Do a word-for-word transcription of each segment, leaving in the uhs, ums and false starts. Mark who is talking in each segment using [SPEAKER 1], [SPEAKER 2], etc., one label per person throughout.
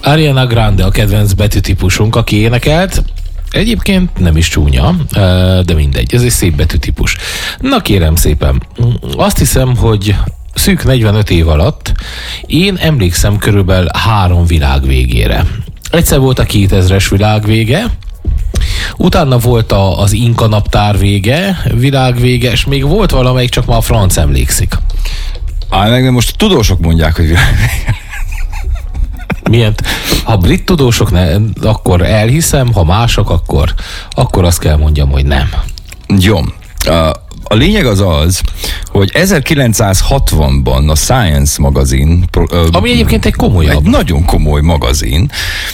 [SPEAKER 1] Ariana Grande a kedvenc betűtípusunk, aki énekelt. Egyébként nem is csúnya, de mindegy, ez egy szép betűtípus. Na kérem szépen, azt hiszem, hogy szűk negyvenöt év alatt én emlékszem körülbelül három világ végére. Egyszer volt a kétezres világ vége, utána volt a, az Inka naptár vége, világ vége, és még volt valamelyik, csak már a franc emlékszik.
[SPEAKER 2] Á, meg most a tudósok mondják, hogy világ vége.
[SPEAKER 1] Milyen? Ha brit tudósok, ne, akkor elhiszem, ha mások, akkor, akkor azt kell mondjam, hogy nem.
[SPEAKER 2] Jó. A, a lényeg az az, hogy ezerkilencszázhatvanban a Science magazin,
[SPEAKER 1] ami egyébként egy komolyabb.
[SPEAKER 2] Egy nagyon komoly magazin,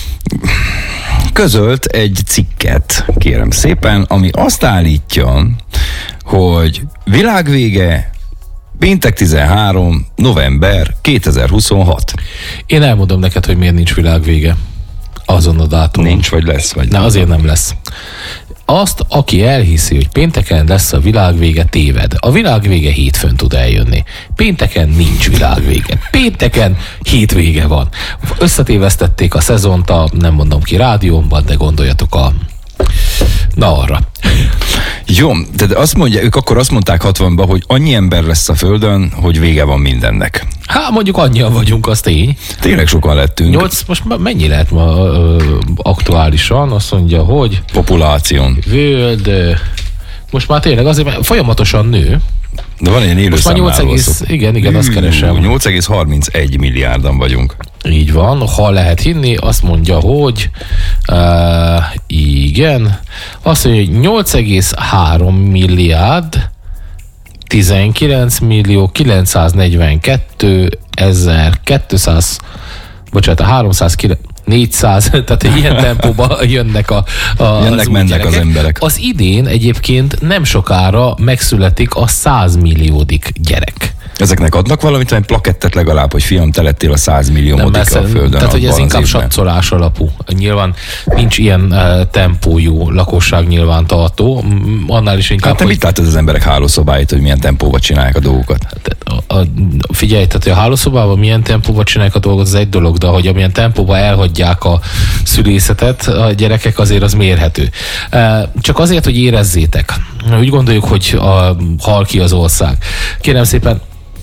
[SPEAKER 2] közölt egy cikket, kérem szépen, ami azt állítja, hogy világvége péntek tizenhárom november kétezer-huszonhat.
[SPEAKER 1] Én elmondom neked, hogy miért nincs világvége azon a dátumon.
[SPEAKER 2] Nincs, vagy lesz? Vagy
[SPEAKER 1] ne, azért nem lesz. Azt, aki elhiszi, hogy pénteken lesz a világvége, téved. A világvége hétfőn tud eljönni. Pénteken nincs világvége. Pénteken hétvége van. Összetévesztették a szezont a, nem mondom ki, rádiómban, de gondoljatok a... Na arra.
[SPEAKER 2] Jó, tehát azt mondja, ők akkor azt mondták hatvanban, hogy annyi ember lesz a Földön, hogy vége van mindennek.
[SPEAKER 1] Hát mondjuk annyian vagyunk, az tény.
[SPEAKER 2] Tényleg sokan lettünk.
[SPEAKER 1] Nyolc, most mennyi lehet ma ö, aktuálisan? Azt mondja, hogy...
[SPEAKER 2] Populáción.
[SPEAKER 1] Völd, most már tényleg azért, mert folyamatosan nő.
[SPEAKER 2] De van ilyen élőszámláló.
[SPEAKER 1] Igen, igen, azt keresem.
[SPEAKER 2] nyolc egész harmincegy milliárdan vagyunk.
[SPEAKER 1] Így van, ha lehet hinni, azt mondja, hogy uh, igen, azt mondja, hogy nyolc egész három milliárd tizenkilenc millió kilencszáznegyvenkettő ezer kétszáz, bocsánat, háromszáz négyszáz, tehát ilyen tempóban jönnek a, a
[SPEAKER 2] jönnek, mennek gyerekek. Az emberek.
[SPEAKER 1] Az idén egyébként nem sokára megszületik a százmilliódik gyerek.
[SPEAKER 2] Ezeknek adnak valamit, vagy plakettet legalább, hogy fiam, te lettél a százmilliómodik a Földön.
[SPEAKER 1] Tehát, hogy ez inkább satszolás alapú. Nyilván nincs ilyen uh, tempójú lakosság nyilvántartó, annál is inkább...
[SPEAKER 2] Hát te
[SPEAKER 1] hogy...
[SPEAKER 2] mit látod az emberek hálószobáit, hogy milyen tempóval csinálják a dolgokat?
[SPEAKER 1] A, a, figyelj, tehát a hálószobában milyen tempóval csinálják a dolgot, az egy dolog, de hogy amilyen tempóban elhagyják a szülészetet a gyerekek, azért az mérhető. Uh, csak azért, hogy érezzétek. Úgy gondoljuk, hogy a, hal ki az ország. Kérem szépen,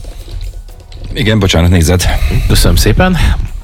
[SPEAKER 2] igen, bocsánat, nézed.
[SPEAKER 1] Köszönöm szépen.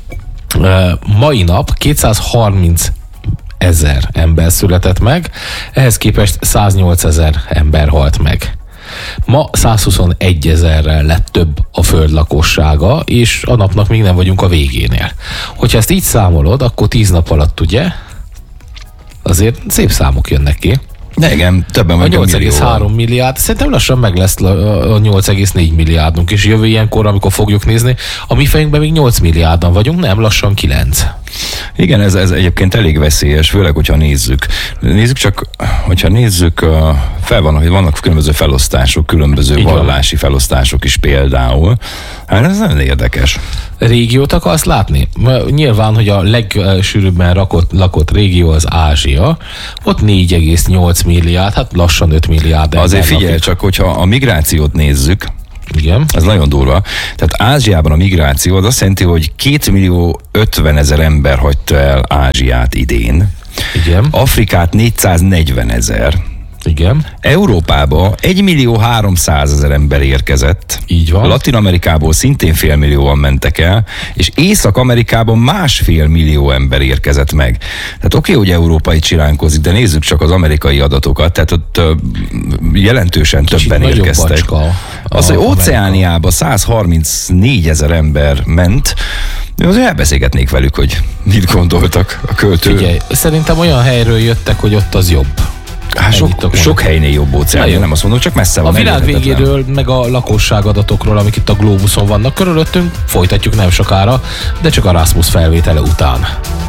[SPEAKER 1] Mai nap kétszázharminc ezer ember született meg, ehhez képest száznyolc ezer ember halt meg. Ma százhuszonegy ezerrel lett több a föld lakossága, és a napnak még nem vagyunk a végénél. Hogyha ezt így számolod, akkor tíz nap alatt, ugye? Azért szép számok jönnek ki.
[SPEAKER 2] De igen, többen vagy a
[SPEAKER 1] nyolc egész három milliárd, szerintem lassan meg lesz a nyolc egész négy milliárdunk, és jövő ilyenkor, amikor fogjuk nézni, a mi fejünkben még nyolc milliárdan vagyunk, nem, lassan kilenc.
[SPEAKER 2] Igen, ez, ez egyébként elég veszélyes, főleg, hogyha nézzük. Nézzük csak, hogyha nézzük, fel van, hogy vannak különböző felosztások, különböző így vallási van. Felosztások is például. Hát ez nagyon érdekes.
[SPEAKER 1] Régiót akarsz látni? Nyilván, hogy a legsűrűbben lakott, lakott régió az Ázsia. Ott négy egész nyolc milliárd, hát lassan öt milliárd.
[SPEAKER 2] Azért figyelj lakik. Csak, hogyha a migrációt nézzük,
[SPEAKER 1] igen.
[SPEAKER 2] Ez nagyon durva. Tehát Ázsiában a migráció az azt jelenti, hogy két millió ötven ezer ember hagyta el Ázsiát idén.
[SPEAKER 1] Igen.
[SPEAKER 2] Afrikát négyszáznegyven ezer.
[SPEAKER 1] Igen.
[SPEAKER 2] Európába egy millió háromszázezer ember érkezett.
[SPEAKER 1] Így van.
[SPEAKER 2] Latin-Amerikából szintén félmillióan mentek el, és Észak-Amerikában másfél millió ember érkezett meg. Tehát oké, hogy európai csiránkozik, de nézzük csak az amerikai adatokat, tehát ott jelentősen kicsit többen érkeztek. Az, hogy Óceániába százharmincnégy ezer ember ment, azért elbeszélgetnék velük, hogy mit gondoltak a költő.
[SPEAKER 1] Figyelj, szerintem olyan helyről jöttek, hogy ott az jobb.
[SPEAKER 2] Hát sok, sok helynél jobb óceán, nem azt mondom, csak messze van.
[SPEAKER 1] A világ végéről, meg a lakosságadatokról, amik itt a glóbuszon vannak körülöttünk, folytatjuk nem sokára, de csak a Rasmus felvétele után.